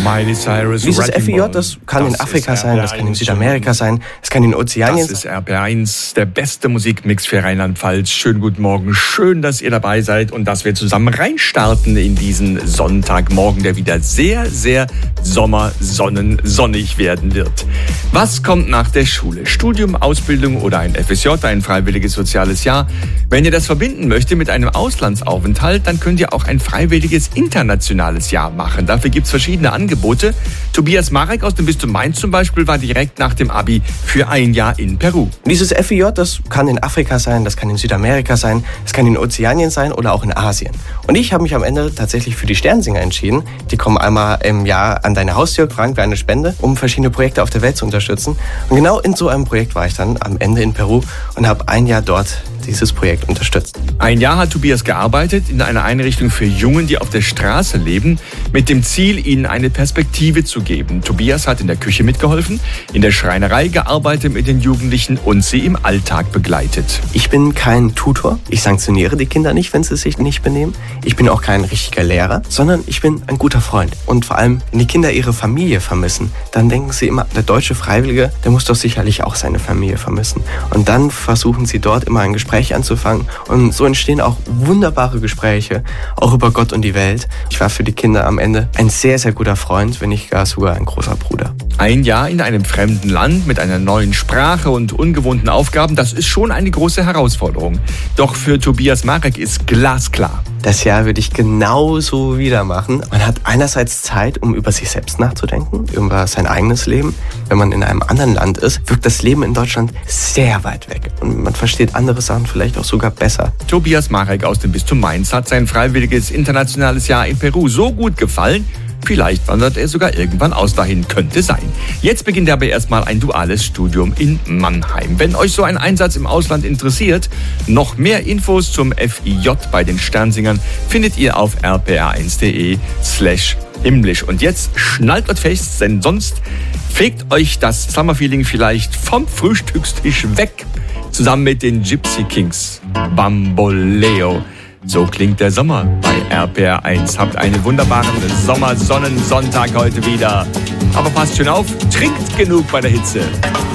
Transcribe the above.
Miley Cyrus. Dieses FEJ, das kann in Afrika sein, das kann in Südamerika sein, es kann in Ozeanien sein. Das ist RPR1, der beste Musikmix für Rheinland-Pfalz. Schönen guten Morgen, schön, dass ihr dabei seid und dass wir zusammen reinstarten in diesen Sonntagmorgen, der wieder sehr, sehr sonnig werden wird. Was kommt nach der Schule? Studium, Ausbildung oder ein FSJ, ein freiwilliges soziales Jahr? Wenn ihr das verbinden möchtet mit einem Auslandsaufenthalt, dann könnt ihr auch ein freiwilliges internationales Jahr machen. Dafür gibt es verschiedene Angebote. Tobias Marek aus dem Bistum Mainz zum Beispiel war direkt nach dem Abi für ein Jahr in Peru. Dieses FEJ, das kann in Afrika sein, das kann in Südamerika sein, das kann in Ozeanien sein oder auch in Asien. Und ich habe mich am Ende tatsächlich für die Sternsinger entschieden. Die kommen einmal im Jahr an deine Haustür, fragen für eine Spende, um verschiedene Projekte auf der Welt zu unterstützen. Und genau in so einem Projekt war ich dann am Ende in Peru und habe ein Jahr dort dieses Projekt unterstützt. Ein Jahr hat Tobias gearbeitet in einer Einrichtung für Jungen, die auf der Straße leben, mit dem Ziel, ihnen eine Perspektive zu geben. Tobias hat in der Küche mitgeholfen, in der Schreinerei gearbeitet mit den Jugendlichen und sie im Alltag begleitet. Ich bin kein Tutor. Ich sanktioniere die Kinder nicht, wenn sie sich nicht benehmen. Ich bin auch kein richtiger Lehrer, sondern ich bin ein guter Freund. Und vor allem, wenn die Kinder ihre Familie vermissen, dann denken sie immer, der deutsche Freiwillige, der muss doch sicherlich auch seine Familie vermissen. Und dann versuchen sie dort immer ein Gespräch anzufangen. Und so entstehen auch wunderbare Gespräche, auch über Gott und die Welt. Ich war für die Kinder am Ende ein sehr, sehr guter Freund, wenn nicht gar sogar ein großer Bruder. Ein Jahr in einem fremden Land mit einer neuen Sprache und ungewohnten Aufgaben, das ist schon eine große Herausforderung. Doch für Tobias Marek ist glasklar. Das Jahr würde ich genauso wieder machen. Man hat einerseits Zeit, um über sich selbst nachzudenken, über sein eigenes Leben. Wenn man in einem anderen Land ist, wirkt das Leben in Deutschland sehr weit weg. Und man versteht andere Sachen vielleicht auch sogar besser. Tobias Marek aus dem Bistum Mainz hat sein freiwilliges internationales Jahr in Peru so gut gefallen, vielleicht wandert er sogar irgendwann aus dahin, könnte sein. Jetzt beginnt aber erstmal ein duales Studium in Mannheim. Wenn euch so ein Einsatz im Ausland interessiert, noch mehr Infos zum FIJ bei den Sternsingern findet ihr auf rpr1.de/himmlisch. Und jetzt schnallt euch fest, denn sonst fegt euch das Summerfeeling vielleicht vom Frühstückstisch weg. Zusammen mit den Gypsy Kings. Bamboleo. So klingt der Sommer bei RPR1. Habt einen wunderbaren Sommersonnensonntag heute wieder. Aber passt schön auf, trinkt genug bei der Hitze.